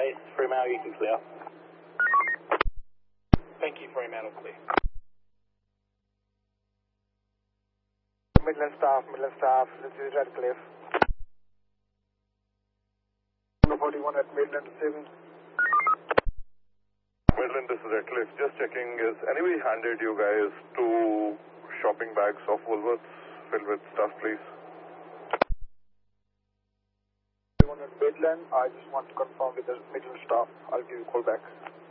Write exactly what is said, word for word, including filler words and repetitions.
base, Fremantle, you can clear. Thank you, Fremantle, clear. Midland staff, Midland staff, this is Redcliffe. forty-one at Midland, seven. Midland, this is Redcliffe. Just checking, is anybody handed you guys two shopping bags of Woolworths filled with stuff, please? forty-one at Midland, I just want to confirm with the Midland staff. I'll give you a call back.